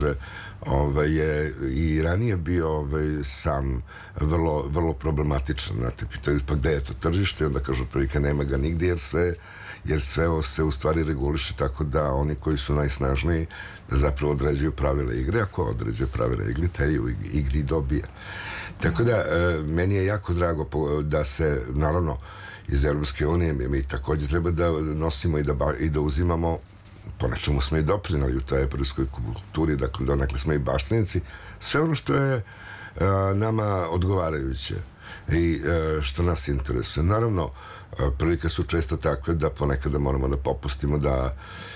je i ranije bio sam vrlo problematičan. Znate, pitaju pa gde je to tržište, onda kažu otprilike nema ga nigdje, jer sve se u stvari reguliše tako da oni koji su najsnažniji da zapravo određuju pravila igre, ako određuje pravila igre, taj u igri dobija. Tako da, meni je jako drago da se, naravno, iz Europske unije mi također treba da nosimo i da uzimamo, po nečemu smo i doprinali u toj evropskoj kulturi, dakle, donekle smo i baštinici, sve ono što je nama odgovarajuće i što nas interesuje. Naravno, prilike su često takve da ponekada moramo da popustimo da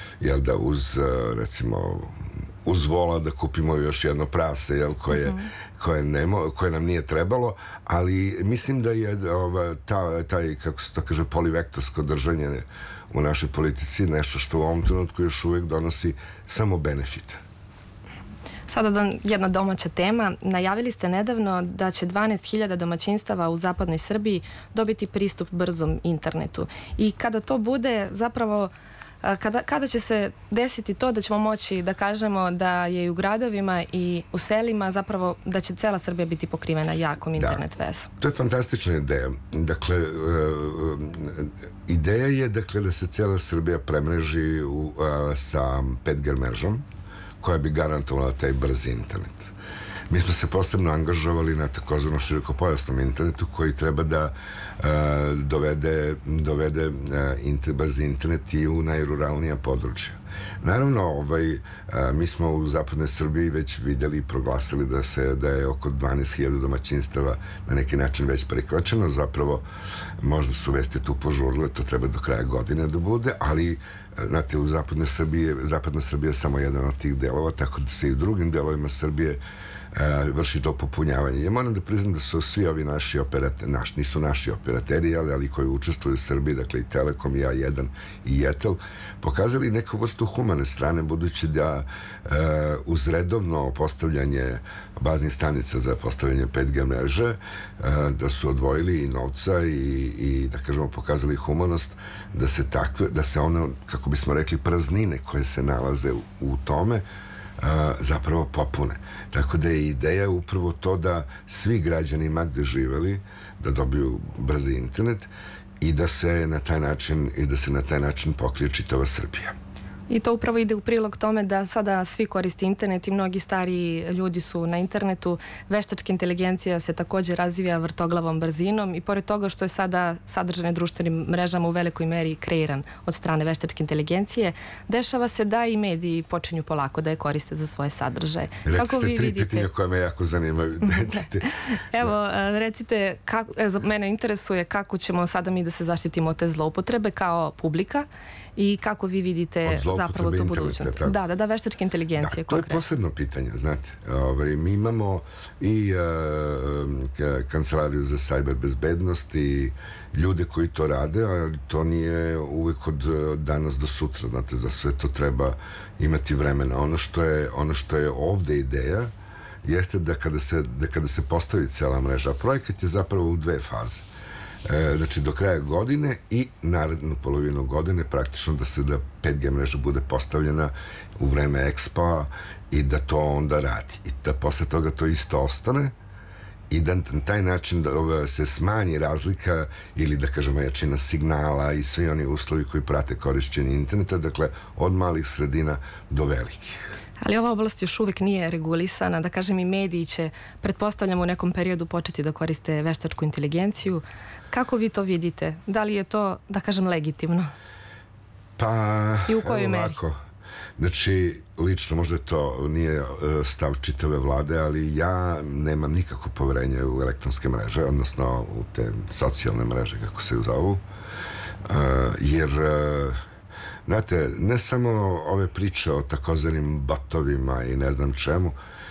uz vola da kupimo još jedno prase, koje nam nije trebalo, ali mislim da je taj, kako se to kaže, polivektorsko držanje u našoj politici nešto što u ovom trenutku još uvijek donosi samo benefite. Sada jedna domaća tema. Najavili ste nedavno da će 12.000 domaćinstava u zapadnoj Srbiji dobiti pristup brzom internetu. I kada to bude, zapravo, kada će se desiti to da ćemo moći da kažemo da je i u gradovima i u selima zapravo da će cela Srbija biti pokrivena jakom internet vezom? To je fantastična ideja. Dakle, ideja je da se cela Srbija premreži sa 5G mrežom koja bi garantovala taj brzi internet. Mi smo se posebno angažovali na takozvanom širokopojasnom internetu koji treba da dovede brzi internet i u najruralnija područja. Naravno, mi smo u zapadnoj Srbiji već vidjeli i proglasili da je oko 12.000 domaćinstava na neki način već prikročeno. Zapravo, možda su vesti tu požurile, to treba do kraja godine da bude, ali znate, u zapadnoj Srbiji je samo jedan od tih delova, tako da se i u drugim delovima Srbije vrši to popunjavanje. Ja moram da priznam da su svi ovi naši operateri, nisu naši operateri, ali koji učestvuju u Srbiji, dakle i Telekom, i A1 i Jetel, pokazali neku vrstu humane strane, budući da uz redovno postavljanje baznih stanica za postavljanje 5G mreže, da su odvojili i novca i da kažemo pokazali humanost da se ono, kako bismo rekli, praznine koje se nalaze u tome zapravo popune. Tako da je ideja upravo to da svi građani ma gde živeli da dobiju brzi internet i da se na taj način pokrije čitava Srbija. I to upravo ide u prilog tome da sada svi koriste internet i mnogi stariji ljudi su na internetu. Veštačka inteligencija se također razvija vrtoglavom brzinom i pored toga što je sada sadržaj na društvenim mrežama u velikoj meri kreiran od strane veštačke inteligencije, dešava se da i mediji počinju polako da je koriste za svoje sadržaje. Rekli ste 3 pitanja koja me jako zanimaju. Evo, recite, mene interesuje kako ćemo sada mi da se zaštitimo od te zloupotrebe kao publika i kako vi vidite zapravo tu budućnost. Da, veštačke inteligencije. To je posebno pitanje, znate. Mi imamo i kancelariju za cyber bezbednost i ljude koji to rade, ali to nije uvijek od danas do sutra, znate, za sve to treba imati vremena. Ono što je ovde ideja jeste da kada se postavi cela mreža, a projekat je zapravo u 2 faze. Znači do kraja godine i narednu polovinu godine praktično da 5G mreža bude postavljena u vreme Expo i da to onda radi i da posle toga to isto ostane i da na taj način se smanji razlika ili da kažemo jačina signala i svi oni uslovi koji prate korišćenje interneta, dakle od malih sredina do velikih. Ali ova oblast još uvijek nije regulisana, da kažem i mediji će, pretpostavljamo, u nekom periodu početi da koriste veštačku inteligenciju. Kako vi to vidite? Da li je to, da kažem, legitimno? Pa, i u kojoj meri? Znači, lično možda to nije stav čitave vlade, ali ja nemam nikakvo poverenje u elektronske mreže, odnosno u te socijalne mreže, kako se zovu, jer znate, ne samo ove priče o takozvanim botovima i ne znam čemu,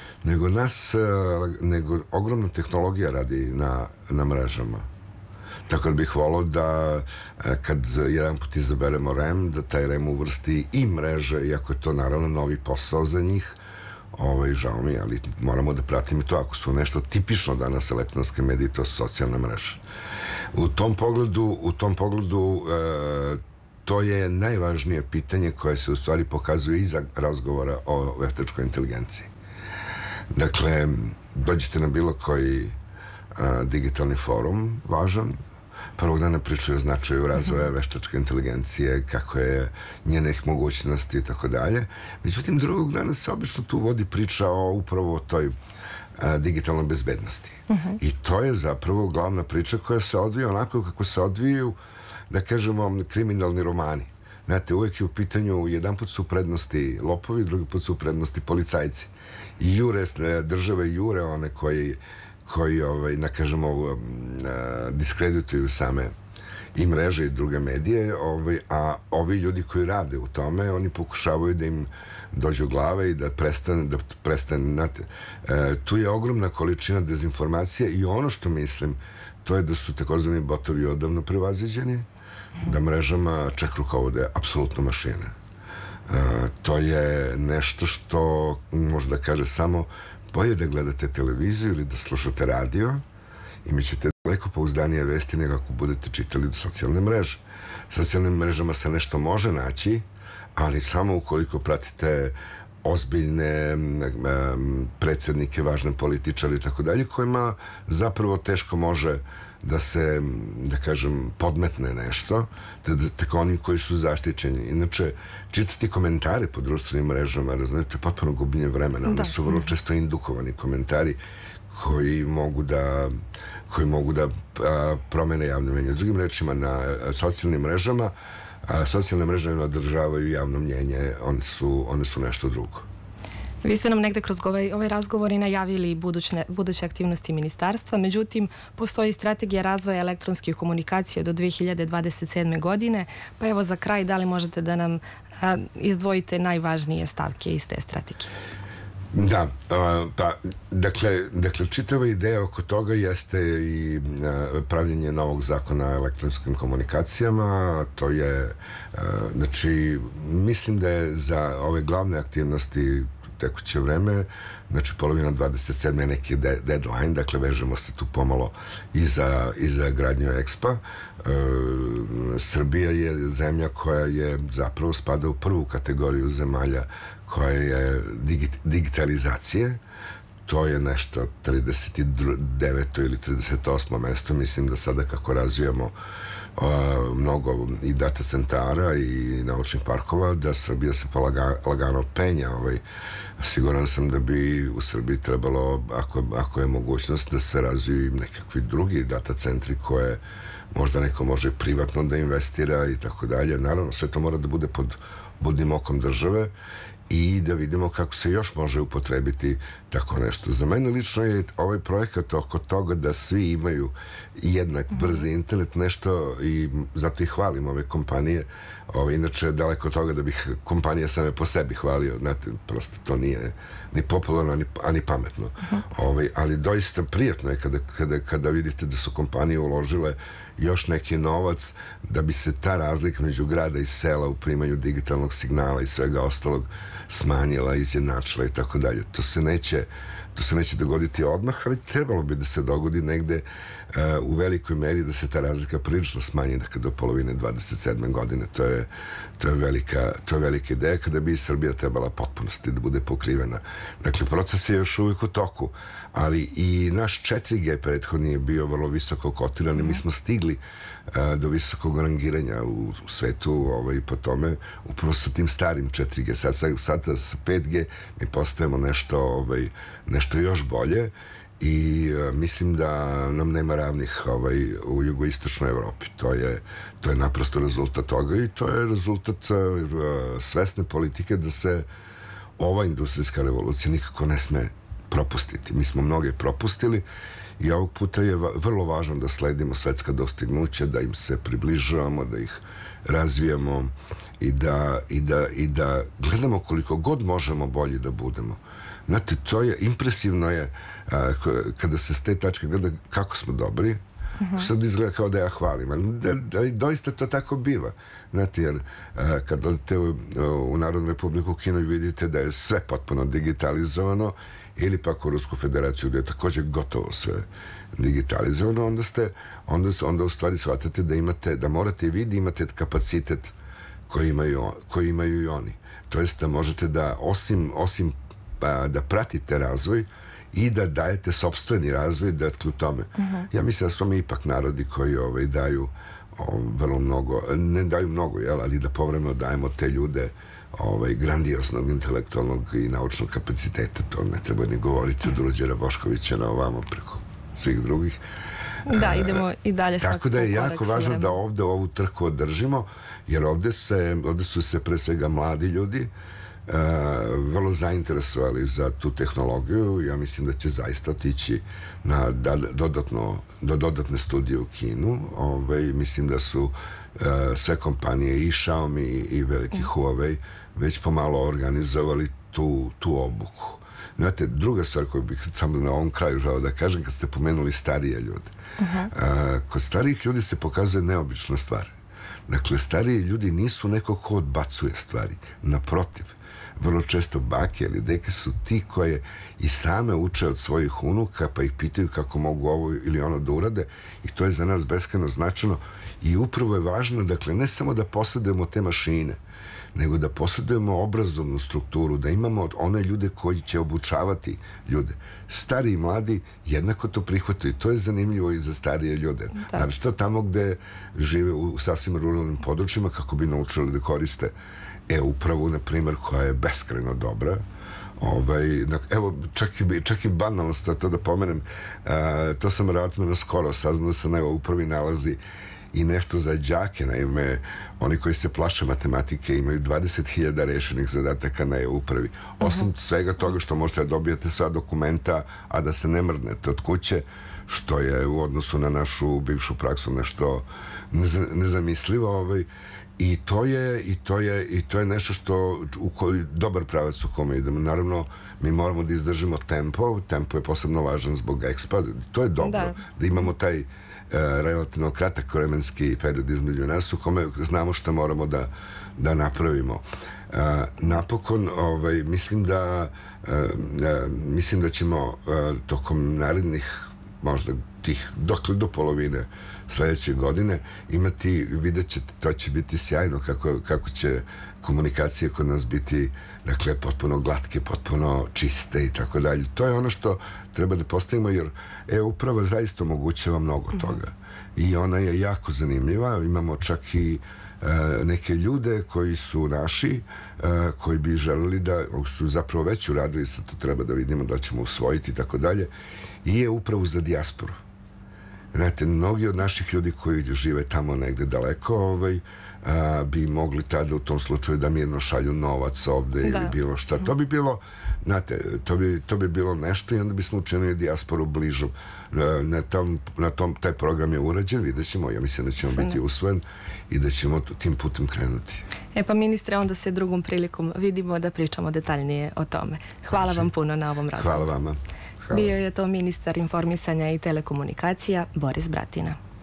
nego ogromna tehnologija radi na mrežama. Tako da bih volao da kad jedan put izaberemo REM, da taj REM uvrsti i mreže, iako je to naravno novi posao za njih, žao mi, ali moramo da pratimo to. Ako su nešto tipično danas elektronske medije, to su socijalne mreže. U tom pogledu to je najvažnije pitanje koje se u stvari pokazuje iza razgovora o veštačkoj inteligenciji. Dakle, dođete na bilo koji digitalni forum, važan, prvog dana pričaju o značaju razvoja veštačke inteligencije, kako je njenih mogućnosti i tako dalje. Međutim, drugog dana se obično tu vodi priča o upravo toj digitalnoj bezbednosti. I to je zapravo glavna priča koja se odvija onako kako se odvijaju, da kažemo, kriminalni romani. Znate, uvek je u pitanju, jedan put su prednosti lopovi, drugi put su prednosti policajci. I jure države, jure one koji da kažemo, diskredituju same i mreže i druge medije, a ovi ljudi koji rade u tome, oni pokušavaju da im dođu glave i da prestane. Tu je ogromna količina dezinformacije i ono što mislim, to je da su takozvani botovi odavno prevaziđeni, da mrežama čak rukovode apsolutno mašine. To je nešto što možda kaže samo bolje da gledate televiziju ili da slušate radio, imat ćete daleko pouzdanije vesti nego ako budete čitali socijalne mreže. Socijalnim mrežama se nešto može naći, ali samo ukoliko pratite ozbiljne predsjednike, važne političare i tako dalje, kojima zapravo teško može da se, da kažem, podmetne nešto, tako oni koji su zaštićeni. Inače, čitati komentare po društvenim mrežama, razumijete, potpuno gubljenje vremena. Onda su vrlo često indukovani komentari koji mogu da promene javno mnjenje. Drugim rečima, na socijalnim mrežama, socijalne mreže ne održavaju javno mnjenje, one su nešto drugo. Vi ste nam negde kroz ovaj razgovor i najavili buduće aktivnosti ministarstva, međutim, postoji strategija razvoja elektronskih komunikacija do 2027. godine, pa evo za kraj, da li možete da nam izdvojite najvažnije stavke iz te strategije? Da, pa, dakle, čitava ideja oko toga jeste i pravljenje novog zakona o elektronskim komunikacijama. To je, znači, mislim da je za ove glavne aktivnosti tekuće vreme, znači polovina 27. je neki deadline, dakle vežemo se tu pomalo i za gradnju EXPA. Srbija je zemlja koja je zapravo spada u prvu kategoriju zemalja koja je digitalizacije. To je nešto 39. ili 38. mesto. Mislim da sada kako razvijamo mnogo i data centara i naučnih parkova, da Srbija se lagano penja. Siguran sam da bi u Srbiji trebalo, ako je mogućnost, da se razviju nekakvi drugi data centri koje možda neko može privatno da investira i tako dalje. Naravno, sve to mora da bude pod budnim okom države i da vidimo kako se još može upotrebiti tako nešto. Za mene lično je ovaj projekat oko toga da svi imaju jednak brzi internet nešto i zato i hvalim ove kompanije. Inače, daleko od toga da bih kompanija same po sebi hvalio. Znate, prosto to nije ni popularno, ani pametno. Ali doista prijatno je kada vidite da su kompanije uložile još neki novac da bi se ta razlika među grada i sela u primanju digitalnog signala i svega ostalog smanjila, izjednačila i tako dalje. To se neće dogoditi odmah, ali trebalo bi da se dogodi negde u velikoj meri da se ta razlika prilično smanji do polovine 27. godine. To je velika ideja kada bi Srbija trebala potpunosti da bude pokrivena. Dakle, proces je još uvijek u toku, ali i naš 4G prethodni je bio vrlo visoko kotiran i mi smo stigli do visokog rangiranja u svetu po tome, upravo sa tim starim 4G. Sada sa 5G mi postajemo nešto još bolje i mislim da nam nema ravnih u jugoistočnoj Evropi. To je naprosto rezultat toga i to je rezultat svesne politike da se ova industrijska revolucija nikako ne sme propustiti. Mi smo mnoge propustili i ovog puta je vrlo važno da sledimo svetska dostignuća, da im se približavamo, da ih razvijamo i da gledamo koliko god možemo bolji da budemo. Znate, to je impresivno kada se s te tačke gleda kako smo dobri, sad izgleda kao da ja hvalim, ali doista to tako biva. Znate, jer kad odete u Narodnu Republiku Kinu i vidite da je sve potpuno digitalizovano, ili pak u Rusku federaciju gdje je također gotovo sve digitalizovano, onda u stvari shvatate da morate i vi da imate kapacitet koji imaju i oni. To jest da možete da osim da pratite razvoj i da dajete sopstveni razvoj u tome. Ja mislim da smo mi ipak narodi koji daju vrlo mnogo, ne daju mnogo, ali da povremeno dajemo te ljude grandioznog intelektualnog i naučnog kapaciteta. To ne treba ni govoriti od Ruđera Boškovića na ovamo preko svih drugih. Da, idemo i dalje. Tako da je jako važno da ovde ovu trku održimo, jer ovde su se pre svega mladi ljudi vrlo zainteresovali za tu tehnologiju. Ja mislim da će zaista otići na dodatne studije u Kinu. Mislim da su sve kompanije i Xiaomi i veliki Huawei već pomalo organizovali tu obuku. Znate, druga stvar koju bih samo na ovom kraju želeo da kažem, kad ste pomenuli starije ljude. Kod starijih ljudi se pokazuje neobična stvar. Dakle, stariji ljudi nisu neko ko odbacuje stvari. Naprotiv, vrlo često bake ili deke su ti koje i same uče od svojih unuka, pa ih pitaju kako mogu ovo ili ono da urade, i to je za nas beskrajno značajno. I upravo je važno, dakle, ne samo da posjedujemo te mašine, nego da posjedujemo obrazovnu strukturu, da imamo one ljude koji će obučavati ljude. Stari i mladi jednako to prihvataju. To je zanimljivo i za starije ljude. Znači, to tamo gde žive u sasvim ruralnim područjima, kako bi naučili da koriste e-upravu, na primjer, koja je beskrajno dobra. Evo, čak i banalnost, to da pomenem, to sam relativno skoro saznao, da se na e-upravi nalazi i nešto za đake. Naime, oni koji se plaše matematike imaju 20.000 rešenih zadataka na e-upravi. Osim svega toga što možete da dobijete sva dokumenta, a da se ne mrdnete od kuće, što je u odnosu na našu bivšu praksu nešto nezamislivo. I to je nešto u koji dobar pravac u kome idemo. Naravno, mi moramo da izdržimo tempo. Tempo je posebno važan zbog ekspa. To je dobro da imamo taj relativno kratak vremenski period između nas u kome znamo šta moramo da napravimo. Napokon, mislim da ćemo tokom narednih možda dokle do polovine sledeće godine imati, vidjet ćete, to će biti sjajno kako će komunikacije kod nas biti, dakle, potpuno glatke, potpuno čiste i tako dalje. To je ono što treba da postavimo, jer e-uprava zaista omogućava mnogo toga. I ona je jako zanimljiva. Imamo čak i neke ljude koji su naši, koji bi želeli da su zapravo već uradili, sad to treba da vidimo da ćemo usvojiti i tako dalje, i e-upravu za dijasporu. Znate, mnogi od naših ljudi koji žive tamo negde daleko bi mogli tada u tom slučaju da mirno šalju novac ovde ili bilo šta. To bi bilo, znate, to bi bilo nešto i onda bismo učinili dijasporu bližu. Taj program je urađen, vidjet ćemo, ja mislim da ćemo biti usvojen i da ćemo tim putem krenuti. Pa ministre, onda se drugom prilikom vidimo da pričamo detaljnije o tome. Hvala vam puno na ovom razgovoru. Hvala vama. Bio je to ministar informisanja i telekomunikacija Boris Bratina.